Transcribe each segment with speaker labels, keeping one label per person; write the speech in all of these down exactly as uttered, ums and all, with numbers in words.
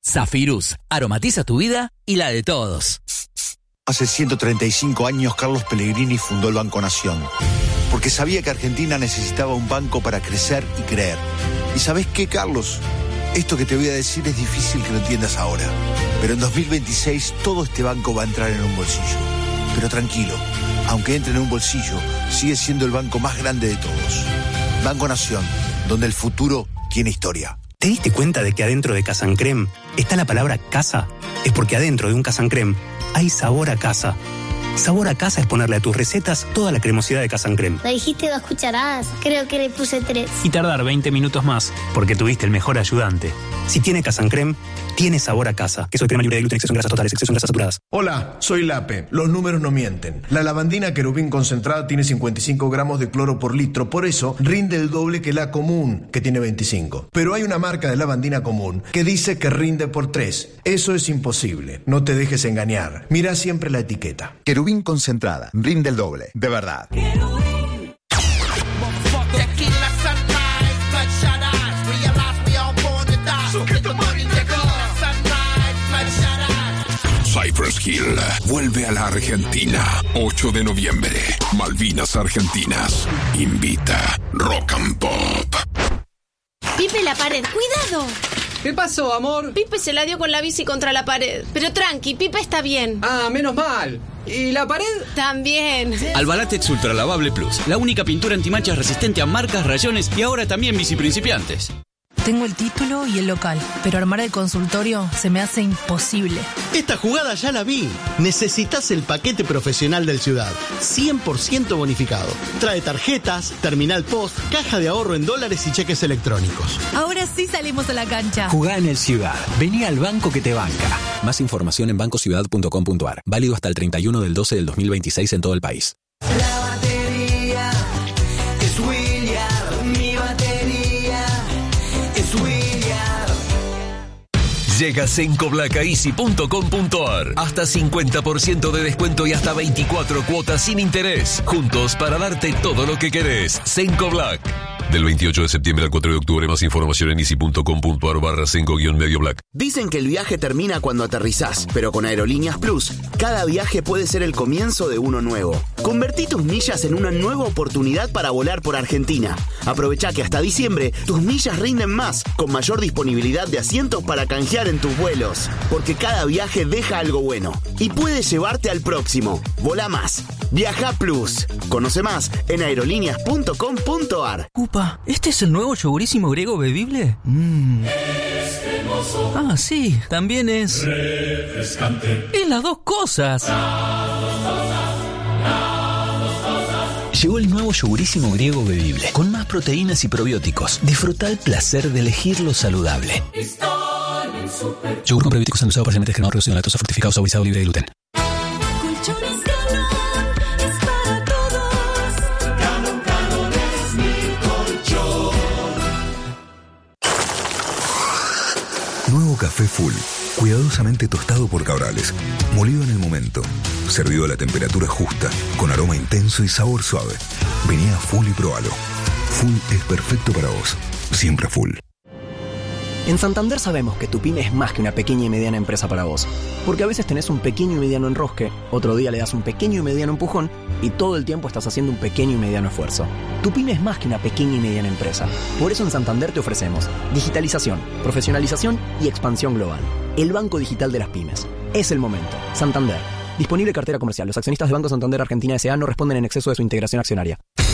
Speaker 1: Zafirus, aromatiza tu vida y la de todos.
Speaker 2: Hace ciento treinta y cinco años Carlos Pellegrini fundó el Banco Nación, porque sabía que Argentina necesitaba un banco para crecer y creer. ¿Y sabés qué, Carlos? Esto que te voy a decir es difícil que lo entiendas ahora, pero en dos mil veintiséis todo este banco va a entrar en un bolsillo. Pero tranquilo, aunque entre en un bolsillo, sigue siendo el banco más grande de todos. Banco Nación, donde el futuro tiene historia.
Speaker 3: ¿Te diste cuenta de que adentro de Casan Creme está la palabra casa? Es porque adentro de un Casan Creme hay sabor a casa. Sabor a casa es ponerle a tus recetas toda la cremosidad de Casan Creme.
Speaker 4: Me dijiste dos cucharadas, creo que le puse tres.
Speaker 3: Y tardar veinte minutos más, porque tuviste el mejor ayudante. Si tiene Casan Creme, tiene sabor a casa. Queso de crema libre de gluten, exceso en grasas totales, exceso en grasas saturadas.
Speaker 5: Hola, soy Lape. Los números no mienten. La lavandina querubín concentrada tiene cincuenta y cinco gramos de cloro por litro, por eso rinde el doble que la común, que tiene veinticinco. Pero hay una marca de lavandina común que dice que rinde por tres. Eso es imposible. No te dejes engañar. Mira siempre la etiqueta.
Speaker 6: Querubín concentrada, rinde el doble, de verdad.
Speaker 7: Cypress Hill vuelve a la Argentina. ocho de noviembre. Malvinas Argentinas. Invita Rock and Pop.
Speaker 8: Pipe, la pared. ¡Cuidado!
Speaker 9: ¿Qué pasó, amor?
Speaker 8: Pipe se la dio con la bici contra la pared. Pero tranqui, Pipe está bien.
Speaker 9: Ah, menos mal. ¿Y la pared?
Speaker 8: También.
Speaker 10: Albalatex Ultra Lavable Plus. La única pintura antimanchas resistente a marcas, rayones y ahora también bici principiantes.
Speaker 11: Tengo el título y el local, pero armar el consultorio se me hace imposible.
Speaker 12: Esta jugada ya la vi. Necesitas el paquete profesional del Ciudad. cien por ciento bonificado. Trae tarjetas, terminal post, caja de ahorro en dólares y cheques electrónicos.
Speaker 11: Ahora sí salimos a la cancha.
Speaker 13: Jugá en el Ciudad. Vení al banco que te banca.
Speaker 14: Más información en banco ciudad punto com punto a r. Válido hasta el treinta y uno del doce del dos mil veintiséis en todo el país.
Speaker 15: La batería es William. Mi batería es William.
Speaker 16: Llega Senco Black a easy punto com punto a r. Hasta cincuenta por ciento de descuento y hasta veinticuatro cuotas sin interés. Juntos para darte todo lo que querés. Senco Black. Del veintiocho de septiembre al cuatro de octubre, más información en easy punto com punto a r barra Senco guión medio black.
Speaker 17: Dicen que el viaje termina cuando aterrizás, pero con Aerolíneas Plus, cada viaje puede ser el comienzo de uno nuevo. Convertí tus millas en una nueva oportunidad para volar por Argentina. Aprovecha que hasta diciembre tus millas rinden más, con mayor disponibilidad de asientos para canjear en tus vuelos. Porque cada viaje deja algo bueno y puede llevarte al próximo. Volá más. Viaja Plus. Conoce más en aerolíneas punto com punto a r.
Speaker 18: Upa, ¿este es el nuevo yogurísimo griego bebible? Mm. Ah, sí, también es refrescante. Es las dos cosas.
Speaker 13: Llegó el nuevo yogurísimo griego bebible, con más proteínas y probióticos. Disfruta el placer de elegir lo saludable. Yogur con probióticos endulzado parcialmente descremado, reducido en lactosa, fortificado, saborizado, libre de gluten.
Speaker 19: Nuevo café Full, cuidadosamente tostado por Cabrales, molido en el momento, servido a la temperatura justa, con aroma intenso y sabor suave. Vení a Full y probalo. Full es perfecto para vos, siempre Full.
Speaker 20: En Santander sabemos que tu pyme es más que una pequeña y mediana empresa para vos, porque a veces tenés un pequeño y mediano enrosque, otro día le das un pequeño y mediano empujón y todo el tiempo estás haciendo un pequeño y mediano esfuerzo. Tu pyme es más que una pequeña y mediana empresa. Por eso en Santander te ofrecemos digitalización, profesionalización y expansión global. El Banco Digital de las Pymes. Es el momento. Santander. Disponible cartera comercial. Los accionistas de Banco Santander Argentina S A no responden en exceso de su integración accionaria.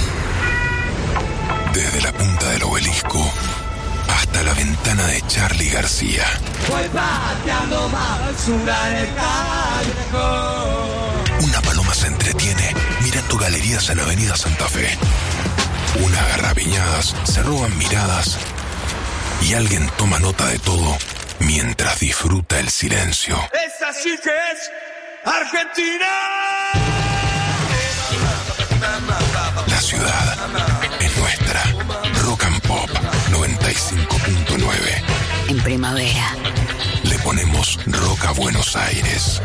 Speaker 7: Desde la punta del obelisco hasta la ventana de Charly García.
Speaker 15: Voy pateando basura en el callejón.
Speaker 7: Una paloma se entretiene mirando galerías en Avenida Santa Fe. Unas garrapiñadas se roban miradas y alguien toma nota de todo mientras disfruta el silencio.
Speaker 15: ¡Esa sí que es Argentina!
Speaker 7: La ciudad es nuestra. Rock and Pop noventa y cinco punto nueve.
Speaker 21: En primavera
Speaker 7: le ponemos rock a Buenos Aires.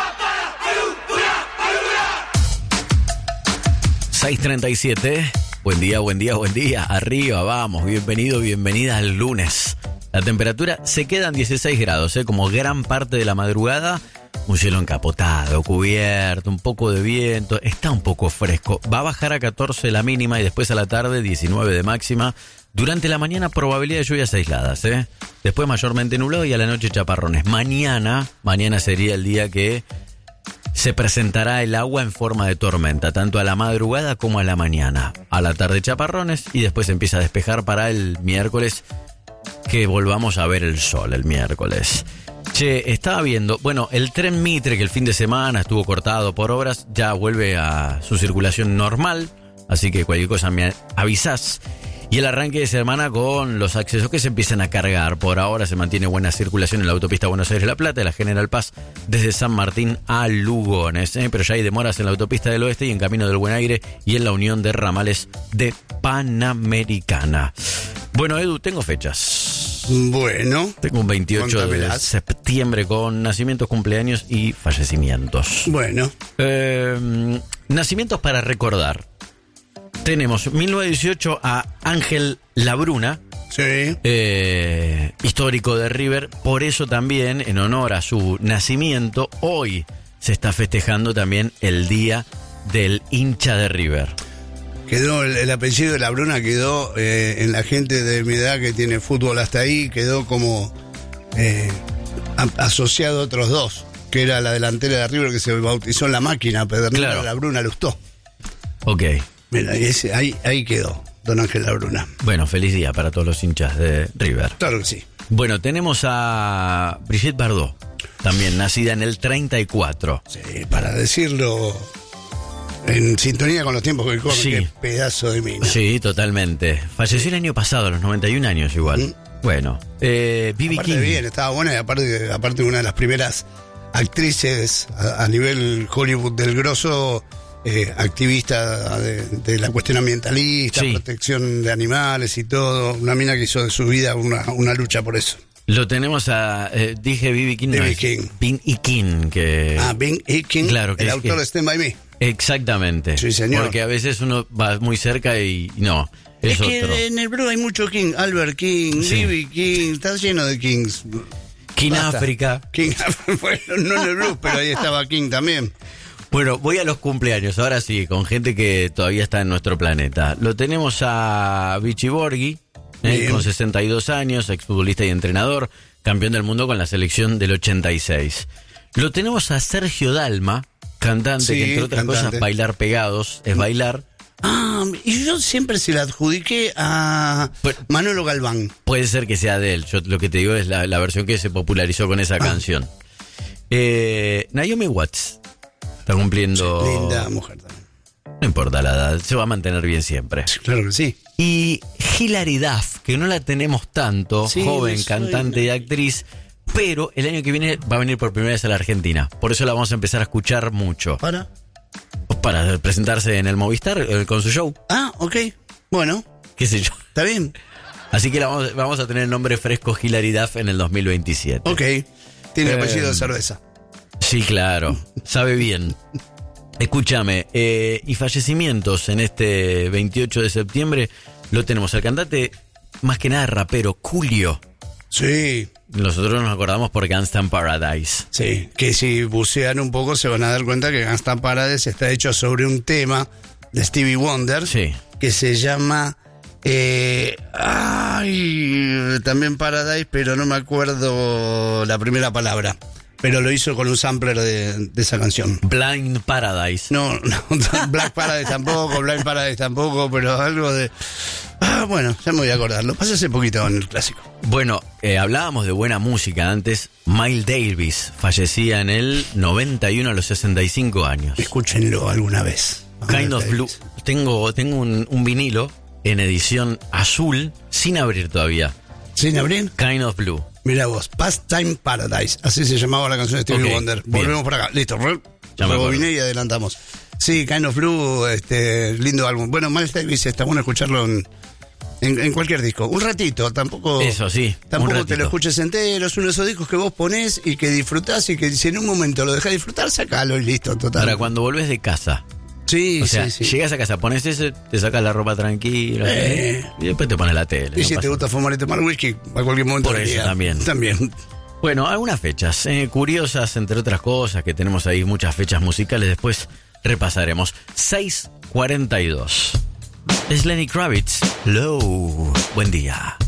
Speaker 22: seis treinta y siete. Buen día, buen día, buen día. Arriba, vamos. Bienvenido, bienvenida al lunes.
Speaker 21: La temperatura se queda en dieciséis grados, ¿eh? Como gran parte de la madrugada. Un cielo encapotado, cubierto, un poco de viento, está un poco fresco. Va a bajar a catorce la mínima y después a la tarde diecinueve de máxima. Durante la mañana probabilidad de lluvias aisladas, ¿eh? Después mayormente nublado y a la noche chaparrones. Mañana, mañana sería el día que se presentará el agua en forma de tormenta, tanto a la madrugada como a la mañana. A la tarde chaparrones y después empieza a despejar para el miércoles, que volvamos a ver el sol el miércoles. Che, estaba viendo, bueno, el tren Mitre, que el fin de semana estuvo cortado por obras, ya vuelve a su circulación normal, así que cualquier cosa me avisás. Y el arranque de semana con los accesos que se empiezan a cargar. Por ahora se mantiene buena circulación en la autopista Buenos Aires-La Plata, la General Paz desde San Martín a Lugones, ¿eh? Pero ya hay demoras en la autopista del Oeste y en Camino del Buen Aire y en la unión de ramales de Panamericana. Bueno, Edu, tengo fechas.
Speaker 22: Bueno.
Speaker 21: Tengo un veintiocho
Speaker 22: contámelas.
Speaker 21: de septiembre con nacimientos, cumpleaños y fallecimientos.
Speaker 22: Bueno.
Speaker 21: Eh, nacimientos para recordar. Tenemos mil novecientos dieciocho a Ángel Labruna.
Speaker 22: Sí.
Speaker 21: Eh, histórico de River. Por eso también, en honor a su nacimiento, hoy se está festejando también el Día del Hincha de River.
Speaker 22: Quedó el, el apellido de Labruna quedó eh, en la gente de mi edad que tiene fútbol hasta ahí, quedó como eh, a, asociado a otros dos, que era la delantera de River que se bautizó en La Máquina, Pedernera, claro. Labruna Lustó.
Speaker 21: Ok.
Speaker 22: Mira, ese, ahí, ahí quedó, don Ángel Labruna.
Speaker 21: Bueno, feliz día para todos los hinchas de River.
Speaker 22: Claro que sí.
Speaker 21: Bueno, tenemos a Brigitte Bardot, también nacida en el treinta y cuatro.
Speaker 22: Sí, para decirlo en sintonía con los tiempos que corren, sí. Qué pedazo de mina.
Speaker 21: Sí, totalmente. Falleció el año pasado, a los noventa y un años igual. ¿Mm? Bueno, eh, B B King.
Speaker 22: Bien, estaba buena y aparte, aparte una de las primeras actrices a, a nivel Hollywood del grosso, eh, activista de, de la cuestión ambientalista, sí. Protección de animales y todo. Una mina que hizo de su vida una, una lucha por eso.
Speaker 21: Lo tenemos a, eh, dije B B King. B B no, King. Bing y King. Que,
Speaker 22: ah, Bing y King,
Speaker 21: claro, que
Speaker 22: el
Speaker 21: es
Speaker 22: autor
Speaker 21: que,
Speaker 22: de Stand By Me.
Speaker 21: Exactamente.
Speaker 22: Sí, señor.
Speaker 21: Porque a veces uno va muy cerca y no, es,
Speaker 22: es
Speaker 21: otro.
Speaker 22: Que en el blues hay mucho King, Albert King, B B sí. King, está lleno de Kings.
Speaker 21: King Basta. África.
Speaker 22: King, bueno, no en el blues, pero ahí estaba King también.
Speaker 21: Bueno, voy a los cumpleaños, ahora sí, con gente que todavía está en nuestro planeta. Lo tenemos a Vichy Borghi, eh, con sesenta y dos años, exfutbolista y entrenador, campeón del mundo con la selección del ochenta y seis. Lo tenemos a Sergio Dalma, cantante, sí, que entre otras cantante. cosas, bailar pegados, es bailar.
Speaker 22: Ah, y yo siempre se la adjudiqué a pues, Manolo Galván.
Speaker 21: Puede ser que sea de él, yo lo que te digo es la, la versión que se popularizó con esa ah. canción. Eh, Naomi Watts está cumpliendo...
Speaker 22: Sí, linda mujer también.
Speaker 21: No importa la edad, se va a mantener bien siempre.
Speaker 22: Sí, claro que sí.
Speaker 21: Y Hilary Duff, que no la tenemos tanto, sí, joven, cantante y actriz, pero el año que viene va a venir por primera vez a la Argentina. Por eso la vamos a empezar a escuchar mucho.
Speaker 22: ¿Para?
Speaker 21: Para presentarse en el Movistar eh, con su show.
Speaker 22: Ah, ok. Bueno.
Speaker 21: ¿Qué sé yo?
Speaker 22: Está bien.
Speaker 21: Así que la vamos, vamos a tener el nombre fresco Hilary Duff en el dos mil veintisiete.
Speaker 22: Ok. Tiene
Speaker 21: eh,
Speaker 22: apellido de cerveza.
Speaker 21: Sí, claro. Sabe bien. Escúchame, eh, y fallecimientos en este veintiocho de septiembre lo tenemos al cantante, más que nada rapero, Julio.
Speaker 22: Sí.
Speaker 21: Nosotros nos acordamos por Gangsta Paradise.
Speaker 22: Sí, que si bucean un poco se van a dar cuenta que Gangsta Paradise está hecho sobre un tema de Stevie Wonder.
Speaker 21: Sí.
Speaker 22: Que se llama... Eh, ay, también Paradise, pero no me acuerdo la primera palabra. Pero lo hizo con un sampler de, de esa canción.
Speaker 21: Blind Paradise.
Speaker 22: No, no, Black Paradise tampoco, Blind Paradise tampoco, pero algo de... Ah, bueno, ya me voy a acordar. Lo pasé hace poquito en el clásico.
Speaker 21: Bueno, eh, hablábamos de buena música antes. Miles Davis fallecía en el noventa y uno a los sesenta y cinco años.
Speaker 22: Escúchenlo alguna vez.
Speaker 21: Kind of Blue. Tengo, tengo un, un vinilo en edición azul, sin abrir todavía.
Speaker 22: ¿Sin abrir?
Speaker 21: Kind of Blue.
Speaker 22: Mira vos, Pastime Paradise, así se llamaba la canción de Stevie okay, Wonder. Volvemos por acá, listo. Rebobiné y adelantamos. Sí, Kind of Blue, este, lindo álbum. Bueno, Miles Davis está bueno escucharlo en, en, en cualquier disco. Un ratito, tampoco.
Speaker 21: Eso sí.
Speaker 22: Tampoco te lo escuches entero. Es uno de esos discos que vos ponés y que disfrutás y que si en un momento lo dejás disfrutar, sacalo y listo, total.
Speaker 21: Ahora, cuando volvés de casa
Speaker 22: Sí,
Speaker 21: o sea,
Speaker 22: sí, sí.
Speaker 21: llegas a casa, pones ese, te sacas la ropa tranquila
Speaker 22: Eh.
Speaker 21: y después te pones la tele.
Speaker 22: Y
Speaker 21: no
Speaker 22: si
Speaker 21: pasa
Speaker 22: te gusta fumar y tomar whisky, a cualquier momento
Speaker 21: Por
Speaker 22: del
Speaker 21: eso
Speaker 22: día.
Speaker 21: también.
Speaker 22: También.
Speaker 21: Bueno, algunas fechas eh, curiosas, entre otras cosas, que tenemos ahí muchas fechas musicales, después repasaremos. seis cuarenta y dos. Es Lenny Kravitz. Low. Buen día.